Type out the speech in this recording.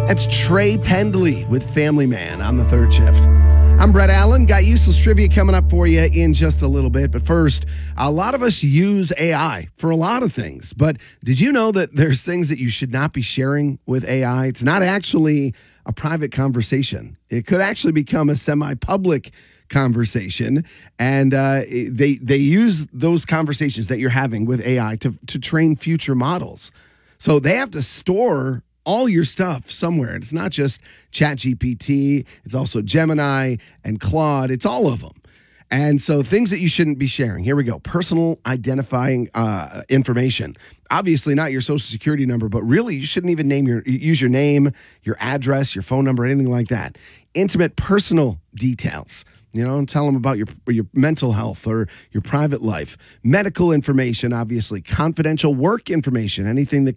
That's Trey Pendley with Family Man on the third shift. I'm Brett Allen. Got useless trivia coming up for you in just a little bit. But first, a lot of us use AI for a lot of things. But did you know that there's things that you should not be sharing with AI? It's not actually a private conversation. It could actually become a semi-public conversation. And they use those conversations that you're having with AI to train future models. So they have to store all your stuff somewhere. It's not just ChatGPT. It's also Gemini and Claude. It's all of them. And so things that you shouldn't be sharing. Here we go. Personal identifying information. Obviously not your social security number, but really you shouldn't even use your name, your address, your phone number, anything like that. Intimate personal details. And tell them about your mental health or your private life. Medical information, obviously. Confidential work information, anything that